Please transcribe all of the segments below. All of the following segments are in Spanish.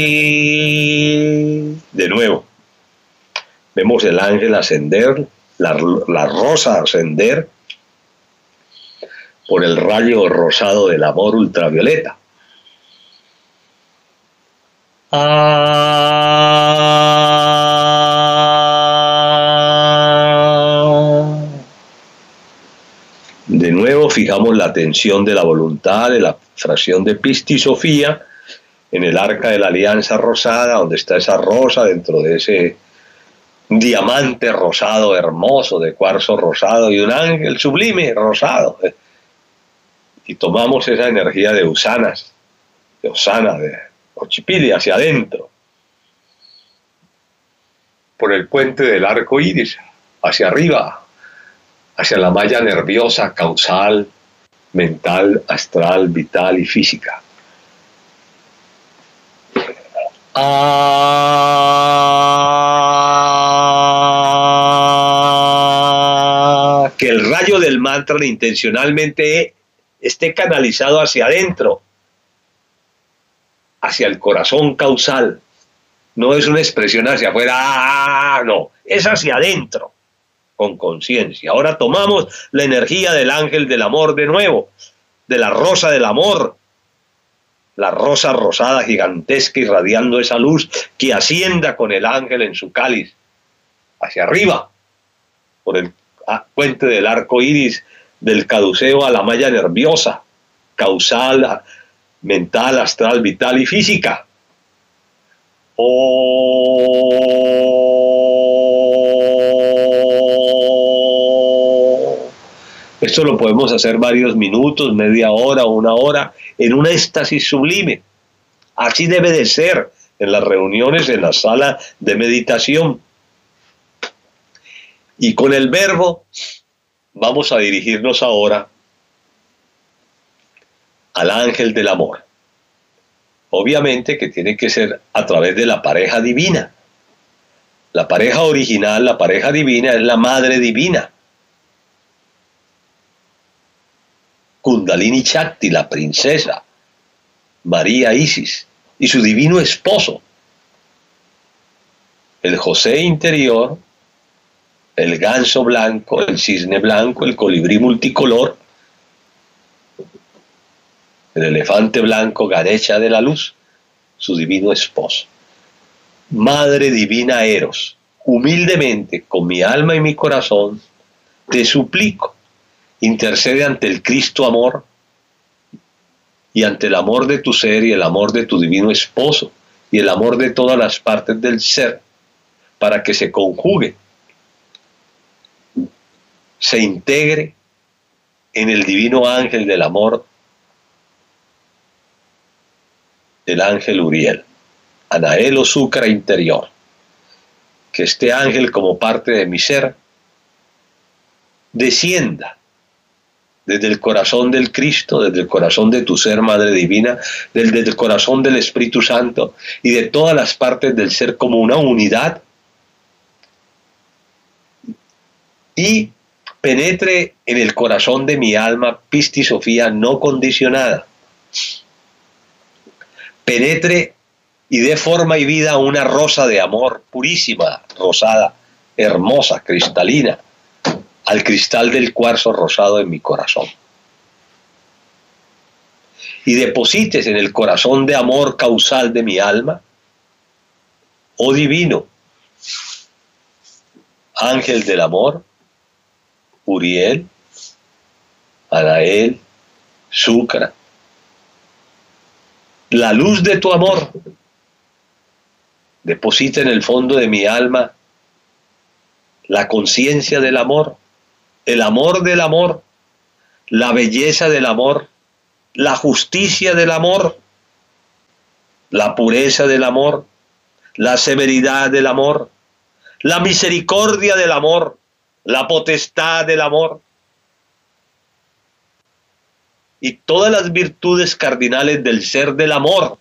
De nuevo, vemos el ángel ascender, la rosa ascender por el rayo rosado del amor ultravioleta. De nuevo fijamos la atención de la voluntad de la fracción de Pistisofía en el arca de la alianza rosada, donde está esa rosa dentro de ese diamante rosado hermoso, de cuarzo rosado y un ángel sublime rosado. Y tomamos esa energía de Usana, de Ochipili hacia adentro, por el puente del arco iris, hacia arriba, hacia la malla nerviosa, causal, mental, astral, vital y física. Que el rayo del mantra intencionalmente esté canalizado hacia adentro, hacia el corazón causal. No es una expresión hacia afuera, no, es hacia adentro, con conciencia. Ahora tomamos la energía del ángel del amor de nuevo, de la rosa del amor, la rosa rosada gigantesca irradiando esa luz que ascienda con el ángel en su cáliz, hacia arriba, por el puente del arco iris, del caduceo a la malla nerviosa, causal, mental, astral, vital y física. Esto lo podemos hacer varios minutos, media hora, una hora, en un éxtasis sublime. Así debe de ser en las reuniones, en la sala de meditación. Y con el verbo vamos a dirigirnos ahora al ángel del amor. Obviamente que tiene que ser a través de la pareja divina. La pareja original, la pareja divina, es la madre divina. Kundalini Shakti, la princesa, María Isis, y su divino esposo, el José interior, el ganso blanco, el cisne blanco, el colibrí multicolor, el elefante blanco, Ganesha de la luz, su divino esposo. Madre divina Eros, humildemente, con mi alma y mi corazón, te suplico, intercede ante el Cristo amor y ante el amor de tu ser y el amor de tu divino esposo y el amor de todas las partes del ser, para que se conjugue, se integre en el divino ángel del amor, el ángel Uriel, Anael o Sukra interior. Que este ángel, como parte de mi ser, descienda desde el corazón del Cristo, desde el corazón de tu ser, Madre Divina, desde el corazón del Espíritu Santo y de todas las partes del ser como una unidad, y penetre en el corazón de mi alma, Pistisofía no condicionada. Penetre y dé forma y vida a una rosa de amor purísima, rosada, hermosa, cristalina, al cristal del cuarzo rosado en mi corazón. Y deposites en el corazón de amor causal de mi alma, oh divino, ángel del amor, Uriel, Anael, Sukra, la luz de tu amor. Deposita en el fondo de mi alma la conciencia del amor, el amor del amor, la belleza del amor, la justicia del amor, la pureza del amor, la severidad del amor, la misericordia del amor, la potestad del amor y todas las virtudes cardinales del ser del amor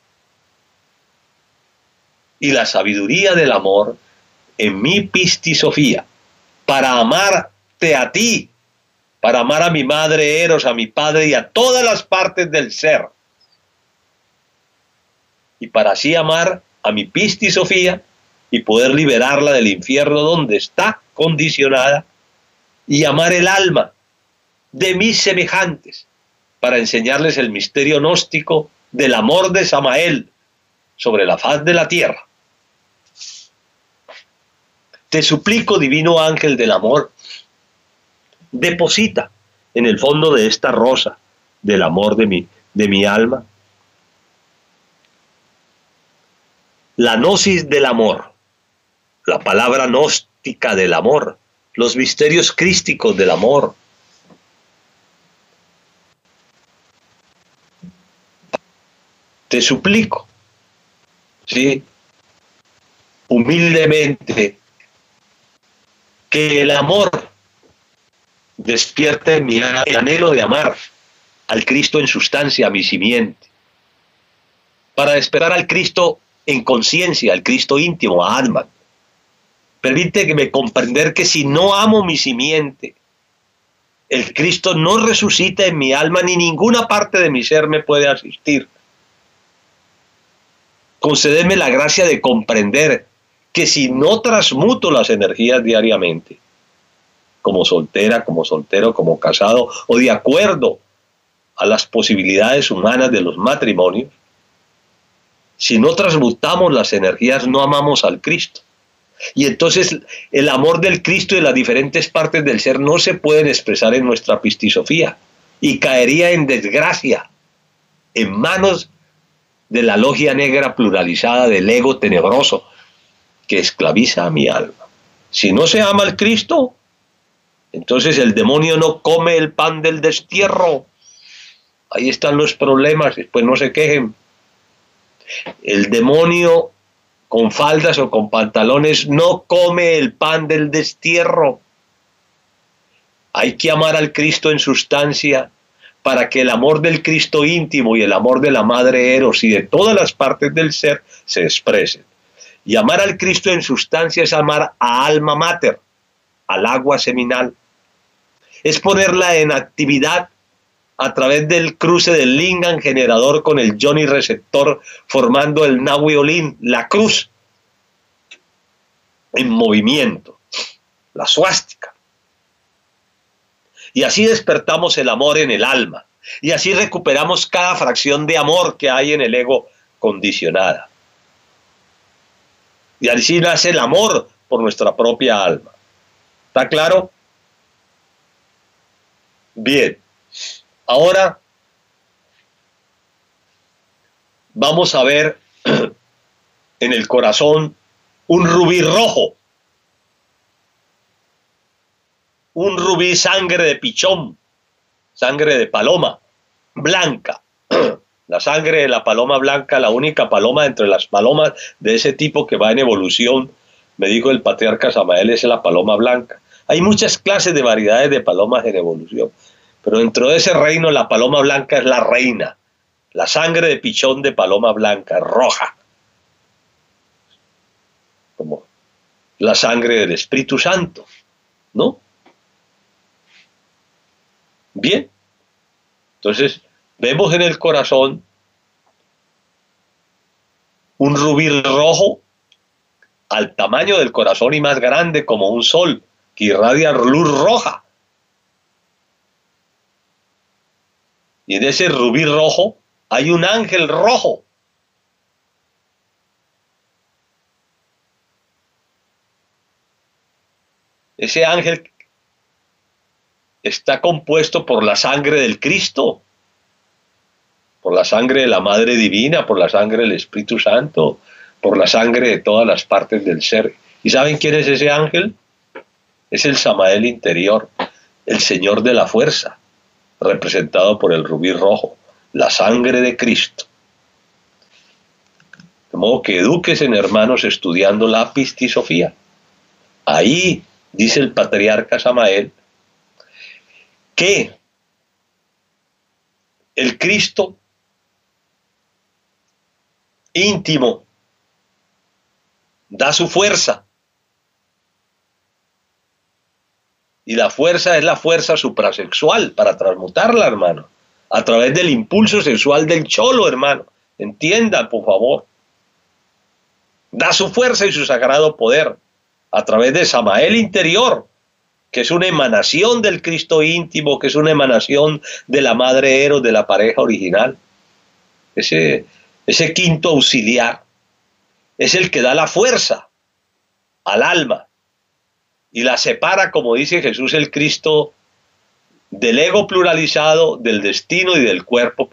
y la sabiduría del amor en mi Pistisofía, para amarte a ti, para amar a mi madre Eros, a mi padre y a todas las partes del ser. y para así amar a mi Pistis Sofía y poder liberarla del infierno donde está condicionada, y amar el alma de mis semejantes para enseñarles el misterio gnóstico del amor de Samael sobre la faz de la tierra. Te suplico, divino ángel del amor, deposita en el fondo de esta rosa del amor de mi alma la gnosis del amor, la palabra gnóstica del amor, los misterios crísticos del amor. Te suplico, ¿sí?, humildemente, que el amor despierte en mi anhelo de amar al Cristo en sustancia, a mi simiente, para esperar al Cristo en conciencia, al Cristo íntimo, a Atman. Permíteme comprender que si no amo mi simiente, el Cristo no resucita en mi alma, ni ninguna parte de mi ser me puede asistir. Concédeme la gracia de comprender que si no transmuto las energías diariamente, como soltera, como soltero, como casado, o de acuerdo a las posibilidades humanas de los matrimonios, si no transmutamos las energías, no amamos al Cristo. Y entonces el amor del Cristo y de las diferentes partes del ser no se pueden expresar en nuestra pistisofía, y caería en desgracia, en manos de la logia negra pluralizada del ego tenebroso que esclaviza a mi alma. Si no se ama al Cristo, entonces el demonio no come el pan del destierro. Ahí están los problemas, después no se quejen. El demonio con faldas o con pantalones no come el pan del destierro. Hay que amar al Cristo en sustancia para que el amor del Cristo íntimo y el amor de la Madre Eros y de todas las partes del ser se expresen. Y amar al Cristo en sustancia es amar a alma mater, al agua seminal. Es ponerla en actividad a través del cruce del lingam generador con el yoni receptor, formando el nahuiolín, la cruz en movimiento, la suástica. Y así despertamos el amor en el alma, y así recuperamos cada fracción de amor que hay en el ego condicionada. Y así nace el amor por nuestra propia alma. ¿Está claro? Bien. Ahora vamos a ver en el corazón un rubí rojo, un rubí sangre de pichón, sangre de paloma blanca. La sangre de la paloma blanca, la única paloma entre las palomas de ese tipo que va en evolución, me dijo el patriarca Samael, es la paloma blanca. Hay muchas clases de variedades de palomas en evolución, pero dentro de ese reino la paloma blanca es la reina. La sangre de pichón de paloma blanca, roja, como la sangre del Espíritu Santo, ¿no? Bien, entonces vemos en el corazón un rubí rojo al tamaño del corazón y más grande, como un sol que irradia luz roja. Y en ese rubí rojo hay un ángel rojo. Ese ángel está compuesto por la sangre del Cristo, por la sangre de la Madre Divina, por la sangre del Espíritu Santo, por la sangre de todas las partes del ser. ¿Y saben quién es ese ángel? Es el Samael interior, el Señor de la fuerza, representado por el rubí rojo, la sangre de Cristo. De modo que edúquense, hermanos, estudiando la pistisofía. Ahí dice el patriarca Samael que el Cristo íntimo da su fuerza, y la fuerza es la fuerza suprasexual para transmutarla, hermano, a través del impulso sexual del cholo, hermano. Entiendan, por favor. da su fuerza y su sagrado poder a través de Samael interior, que es una emanación del Cristo íntimo, que es una emanación de la madre Eros, de la pareja original. Ese quinto auxiliar es el que da la fuerza al alma y la separa, como dice Jesús el Cristo, del ego pluralizado, del destino y del cuerpo,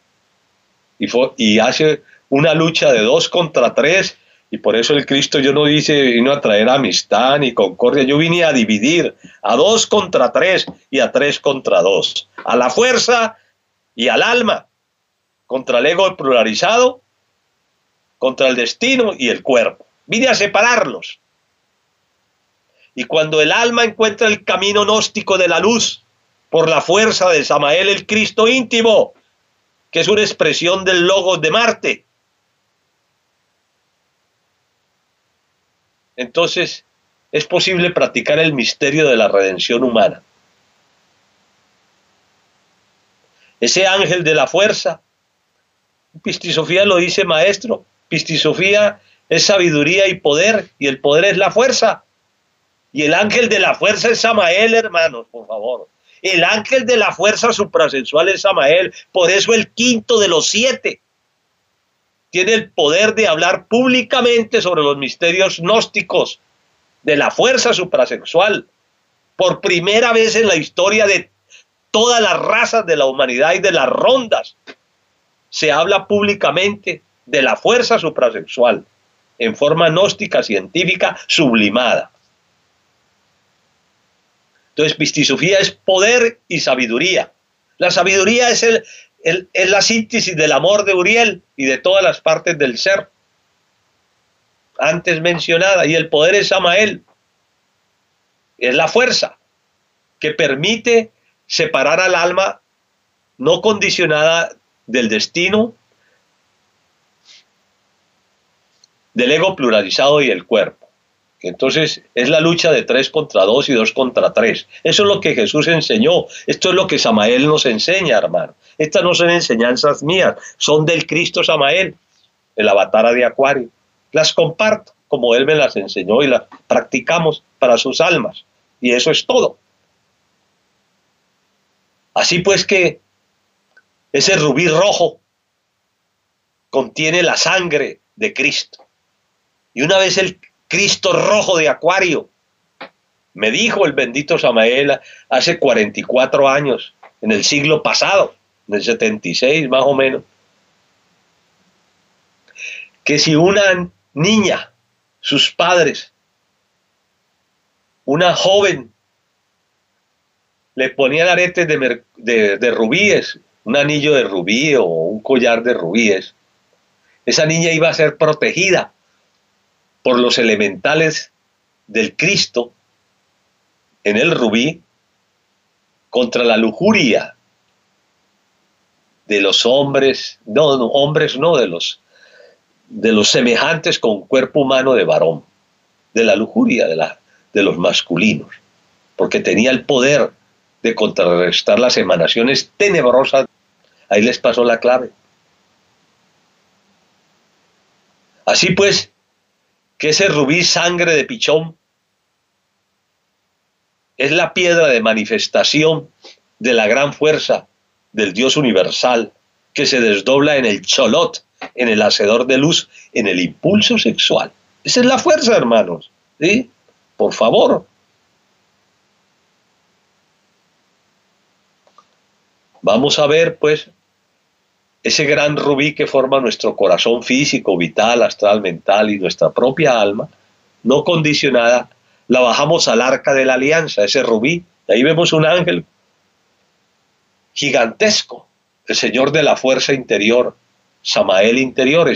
y hace una lucha de 2 contra 3, y por eso el Cristo yo no vino a traer amistad ni concordia, yo vine a dividir a 2 contra 3 y a 3 contra 2, a la fuerza y al alma, contra el ego pluralizado, contra el destino y el cuerpo. Vine a separarlos. Y cuando el alma encuentra el camino gnóstico de la luz, por la fuerza de Samael el Cristo íntimo, que es una expresión del Logos de Marte, entonces es posible practicar el misterio de la redención humana. Ese ángel de la fuerza, Pistisofía lo dice maestro, Pistisofía es sabiduría y poder, y el poder es la fuerza. Y el ángel de la fuerza es Samael, hermanos, por favor. El ángel de la fuerza suprasensual es Samael, por eso el quinto de los 7 tiene el poder de hablar públicamente sobre los misterios gnósticos de la fuerza suprasexual. Por primera vez en la historia de todas las razas de la humanidad y de las rondas, se habla públicamente de la fuerza suprasexual en forma gnóstica, científica, sublimada. Entonces, Pistisofía es poder y sabiduría. La sabiduría es la síntesis del amor de Uriel y de todas las partes del ser antes mencionada, y el poder es Samael, es la fuerza que permite separar al alma no condicionada del destino, del ego pluralizado y el cuerpo. Entonces es la lucha de 3 contra 2 y 2 contra 3. Eso es lo que Jesús enseñó. Esto es lo que Samael nos enseña, hermano. Estas no son enseñanzas mías, son del Cristo Samael, el avatar de Acuario. Las comparto como él me las enseñó y las practicamos para sus almas. Y eso es todo. Así pues que ese rubí rojo contiene la sangre de Cristo. Y una vez el Cristo rojo de Acuario, me dijo el bendito Samael hace 44 años, en el siglo pasado, en el 76 más o menos, que si una niña, sus padres, una joven, le ponían aretes de rubíes, un anillo de rubí o un collar de rubíes, esa niña iba a ser protegida por los elementales del Cristo en el rubí contra la lujuria de los hombres, de los semejantes con cuerpo humano de varón, de la lujuria de los masculinos, porque tenía el poder de contrarrestar las emanaciones tenebrosas. Ahí les pasó la clave. Así pues, que ese rubí sangre de pichón es la piedra de manifestación de la gran fuerza del Dios universal que se desdobla en el cholot, en el hacedor de luz, en el impulso sexual. Esa es la fuerza, hermanos, ¿sí? Por favor. Vamos a ver, pues, ese gran rubí que forma nuestro corazón físico, vital, astral, mental y nuestra propia alma, no condicionada, la bajamos al arca de la alianza, ese rubí. Ahí vemos un ángel gigantesco, el Señor de la fuerza interior, Samael interior,